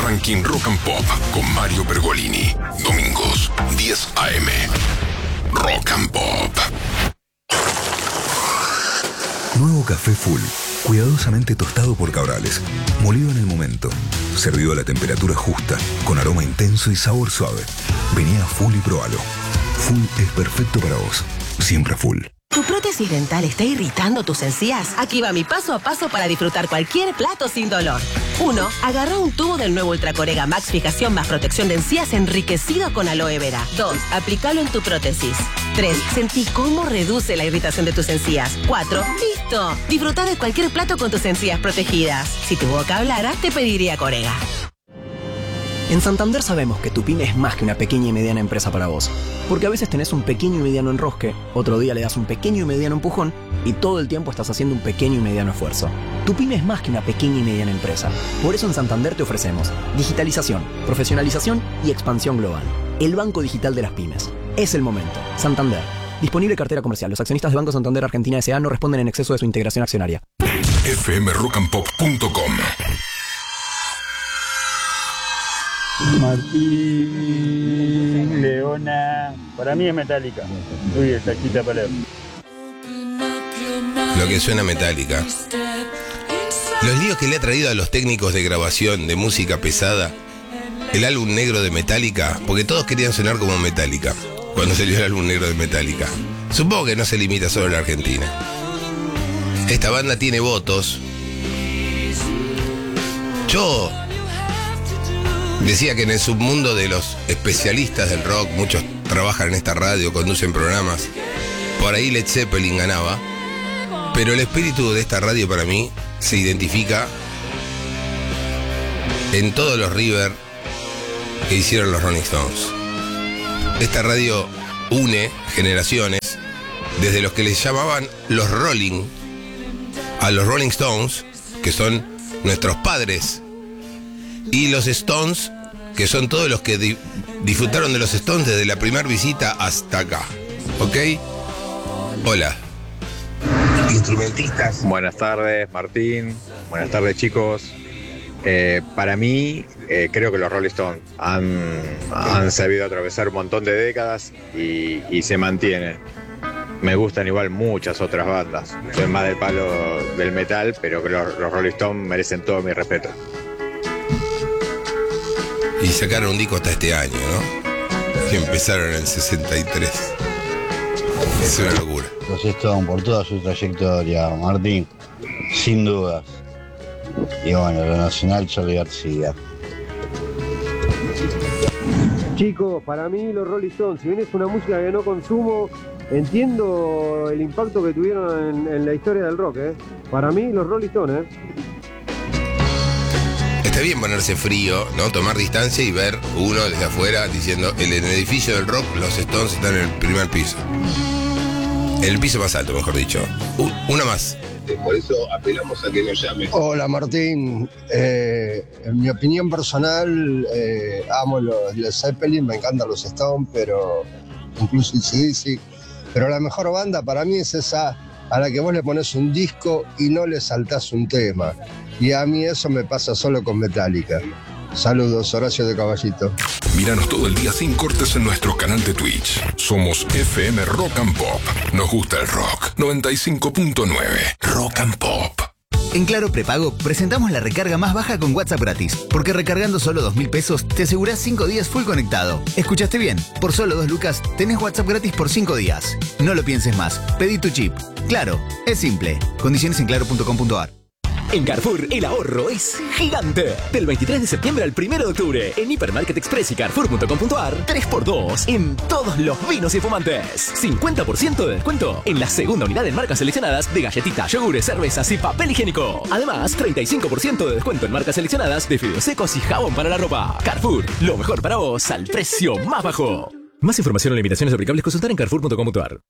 Ranking Rock and Pop con Mario Pergolini. Domingos, 10 a.m. Rock and Pop. Nuevo café Full, cuidadosamente tostado por Cabrales, molido en el momento, servido a la temperatura justa, con aroma intenso y sabor suave. Vení a Full y probalo. Full es perfecto para vos, siempre Full. ¿Tu prótesis dental está irritando tus encías? Aquí va mi paso a paso para disfrutar cualquier plato sin dolor. 1. Agarra un tubo del nuevo Ultracorega Max Fijación más protección de encías enriquecido con aloe vera. 2. Aplícalo en tu prótesis. 3. Sentí cómo reduce la irritación de tus encías. 4. ¡Listo! Disfruta de cualquier plato con tus encías protegidas. Si tu boca hablara, te pediría Corega. En Santander sabemos que tu pyme es más que una pequeña y mediana empresa para vos. Porque a veces tenés un pequeño y mediano enrosque, otro día le das un pequeño y mediano empujón y todo el tiempo estás haciendo un pequeño y mediano esfuerzo. Tu pyme es más que una pequeña y mediana empresa. Por eso en Santander te ofrecemos digitalización, profesionalización y expansión global. El banco digital de las pymes. Es el momento. Santander. Disponible cartera comercial. Los accionistas de Banco Santander Argentina S.A. no responden en exceso de su integración accionaria. fmrockandpop.com. Martín, Leona, para mí es Metallica. Uy, esta quita palabra. Lo que suena Metallica. Los líos que le ha traído a los técnicos de grabación de música pesada el álbum negro de Metallica, porque todos querían sonar como Metallica cuando salió el álbum negro de Metallica. Supongo que no se limita solo a la Argentina. Esta banda tiene votos. Yo decía que en el submundo de los especialistas del rock, muchos trabajan en esta radio, conducen programas, por ahí Led Zeppelin ganaba, pero el espíritu de esta radio para mí se identifica en todos los River que hicieron los Rolling Stones. Esta radio une generaciones, desde los que les llamaban los Rolling a los Rolling Stones, que son nuestros padres, y los Stones, que son todos los que disfrutaron de los Stones desde la primera visita hasta acá. ¿Ok? Hola. Instrumentistas. Buenas tardes, Martín. Buenas tardes, chicos. Para mí, creo que los Rolling Stones han sabido atravesar un montón de décadas y se mantienen. Me gustan igual muchas otras bandas. Soy más del palo del metal, pero que los Rolling Stones merecen todo mi respeto. Y sacaron un disco hasta este año, ¿no? Que empezaron en el 63. Es una locura. Los Stones por toda su trayectoria, Martín, sin dudas. Y bueno, lo nacional, Charly García. Chicos, para mí los Rolling Stones, si bien es una música que no consumo, entiendo el impacto que tuvieron en la historia del rock, ¿eh? Para mí los Rolling Stones, Está bien ponerse frío, ¿no? Tomar distancia y ver uno desde afuera diciendo, en el edificio del rock, los Stones están en el primer piso. En el piso más alto, mejor dicho. Una más. Por eso apelamos a que nos llamen. Hola Martín, en mi opinión personal amo los Zeppelin, me encantan los Stones, pero incluso AC/DC, pero la mejor banda para mí es esa a la que vos le pones un disco y no le saltás un tema, y a mí eso me pasa solo con Metallica. Saludos, Horacio de Caballito. Míranos todo el día sin cortes en nuestro canal de Twitch. Somos FM Rock and Pop. Nos gusta el rock. 95.9 Rock and Pop. En Claro Prepago presentamos la recarga más baja con WhatsApp gratis, porque recargando solo 2.000 pesos te asegurás 5 días full conectado. ¿Escuchaste bien? Por solo 2 lucas tenés WhatsApp gratis por 5 días. No lo pienses más. Pedí tu chip. Claro, es simple. Condiciones en claro.com.ar. En Carrefour, el ahorro es gigante. Del 23 de septiembre al 1 de octubre, en Hipermarket Express y Carrefour.com.ar, 3x2 en todos los vinos y fumantes. 50% de descuento en la segunda unidad en marcas seleccionadas de galletitas, yogures, cervezas y papel higiénico. Además, 35% de descuento en marcas seleccionadas de fideos secos y jabón para la ropa. Carrefour, lo mejor para vos al precio más bajo. Más información o limitaciones aplicables, consultar en Carrefour.com.ar.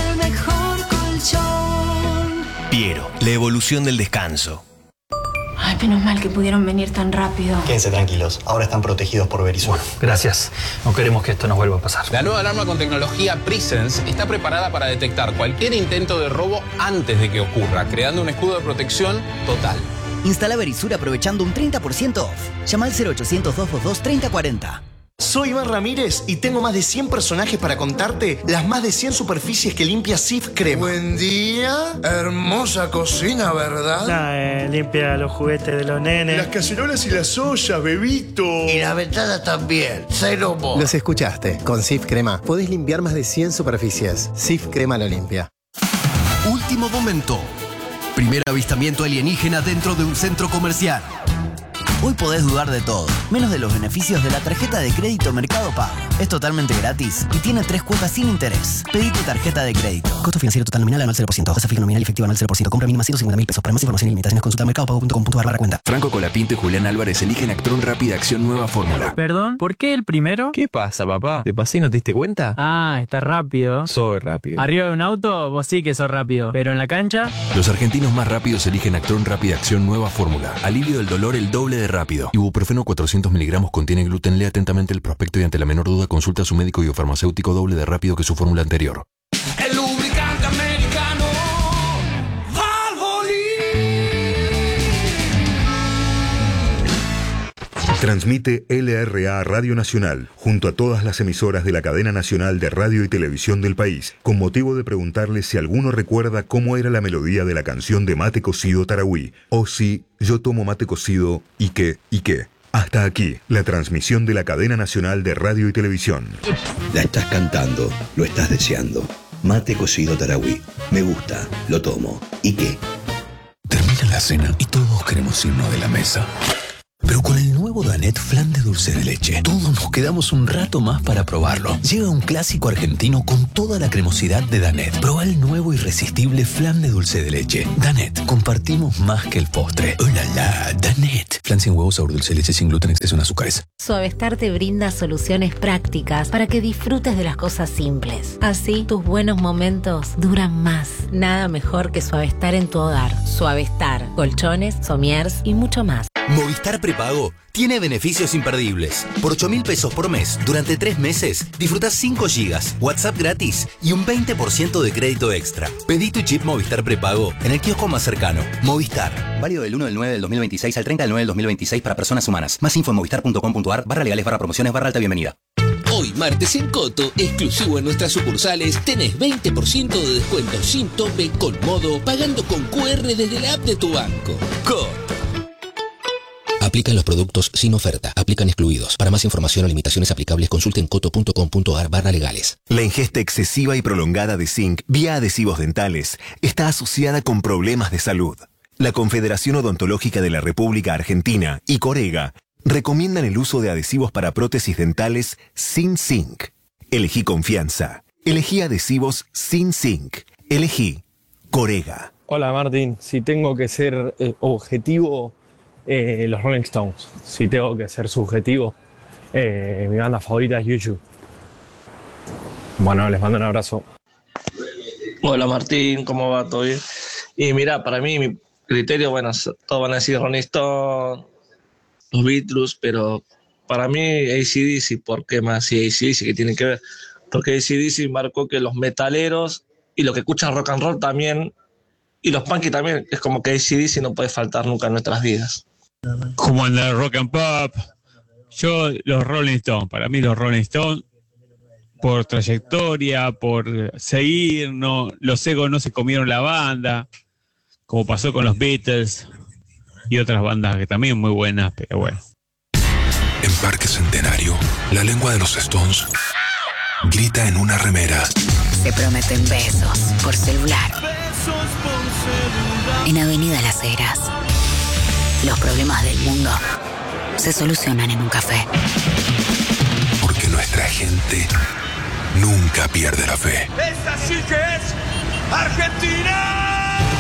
Piero, la evolución del descanso. Ay, menos mal que pudieron venir tan rápido. Quédense tranquilos, ahora están protegidos por Verisur. Gracias. No queremos que esto nos vuelva a pasar. La nueva alarma con tecnología Presence está preparada para detectar cualquier intento de robo antes de que ocurra, creando un escudo de protección total. Instala Verisur aprovechando un 30% off. Llama al 0800-222-3040. Soy Iván Ramírez y tengo más de 100 personajes para contarte las más de 100 superficies que limpia Cif Crema. Buen día, hermosa cocina, ¿verdad? Limpia los juguetes de los nenes. Las cacerolas y las ollas, bebito. Y la ventana también, cero mo. Los escuchaste, con Cif Crema podés limpiar más de 100 superficies. Cif Crema lo limpia. Último momento. Primer avistamiento alienígena dentro de un centro comercial. Hoy podés dudar de todo, menos de los beneficios de la tarjeta de crédito Mercado Pago. Es totalmente gratis y tiene 3 cuotas sin interés. Pedí tu tarjeta de crédito. Costo financiero total nominal anual 0%. Tasa fija nominal y efectiva anual 0%. Compra mínima 150.000 pesos. Para más información y limitaciones consulta mercadopago.com.ar/cuenta. Franco Colapinto y Julián Álvarez eligen Actron Rápida Acción Nueva Fórmula. Perdón, ¿por qué el primero? ¿Qué pasa, papá? ¿Te pasé y no te diste cuenta? Ah, está rápido. Soy rápido. Arriba de un auto, vos sí que sos rápido. Pero en la cancha... Los argentinos más rápidos eligen Actron Rápida Acción Nueva Fórmula. Alivio del dolor el doble de rápido. Ibuprofeno 400 miligramos contiene gluten. Lee atentamente el prospecto y ante la menor duda consulta a su médico y o farmacéutico doble de rápido que su fórmula anterior. El lubricante americano Valvoline. Transmite LRA Radio Nacional junto a todas las emisoras de la cadena nacional de radio y televisión del país, con motivo de preguntarles si alguno recuerda cómo era la melodía de la canción de Mate Cocido Tarahui, o si yo tomo mate cocido y qué. Hasta aquí, la transmisión de la cadena nacional de radio y televisión. La estás cantando, lo estás deseando. Mate Cocido Tarahui. Me gusta, lo tomo. ¿Y qué? Termina la cena y todos queremos irnos de la mesa. Pero con el nuevo Danet Flan de dulce de leche, todos nos quedamos un rato más para probarlo. Llega un clásico argentino con toda la cremosidad de Danet. Proba el nuevo irresistible Flan de dulce de leche. Danet, compartimos más que el postre. ¡Oh la la! Danet. Flan sin huevos, sabor dulce de leche, sin gluten, exceso en azúcares. Suavestar te brinda soluciones prácticas para que disfrutes de las cosas simples. Así, tus buenos momentos duran más. Nada mejor que Suavestar en tu hogar. Suavestar, colchones, somiers y mucho más. Movistar Prepago tiene beneficios imperdibles. Por 8.000 pesos por mes, durante 3 meses, disfrutás 5 gigas, WhatsApp gratis y un 20% de crédito extra. Pedí tu chip Movistar Prepago en el kiosco más cercano. Movistar. Válido del 1/9/2026 al 30/9/2026 para personas humanas. Más info en movistar.com.ar/legales/promociones/alta bienvenida. Hoy, martes en Coto, exclusivo en nuestras sucursales, tenés 20% de descuento sin tope con modo, pagando con QR desde la app de tu banco. Coto. Aplican los productos sin oferta. Aplican excluidos. Para más información o limitaciones aplicables, consulten coto.com.ar/legales. La ingesta excesiva y prolongada de zinc vía adhesivos dentales está asociada con problemas de salud. La Confederación Odontológica de la República Argentina y Corega recomiendan el uso de adhesivos para prótesis dentales sin zinc. Elegí confianza. Elegí adhesivos sin zinc. Elegí Corega. Hola Martín, si tengo que ser objetivo, los Rolling Stones. Si tengo que ser subjetivo, mi banda favorita es U2. Bueno, les mando un abrazo. Hola Martín, ¿cómo va? ¿Todo bien? Y mira, para mí, mi criterio, bueno, todos van a decir Rolling Stones, los Beatles, pero para mí AC/DC, ¿por qué más? Y AC/DC, ¿qué tiene que ver? Porque AC/DC marcó que los metaleros y los que escuchan rock and roll también, y los punky también, es como que AC/DC no puede faltar nunca en nuestras vidas. ¿Cómo anda el rock and pop? Yo, los Rolling Stones, para mí los Rolling Stones, por trayectoria, por seguir, no, los egos no se comieron la banda, como pasó con los Beatles y otras bandas que también muy buenas, pero bueno. En Parque Centenario, la lengua de los Stones grita en una remera. Se prometen besos por celular. En Avenida Las Heras. Los problemas del mundo se solucionan en un café. Porque nuestra gente nunca pierde la fe. ¡Esta sí que es Argentina!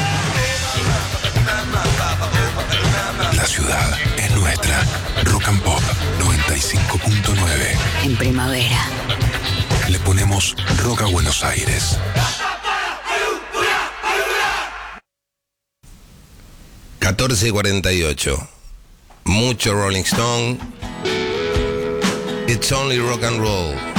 La ciudad es nuestra. Rock and Pop 95.9. En primavera. Le ponemos rock a Buenos Aires. 14:48. Mucho Rolling Stone. It's only rock and roll.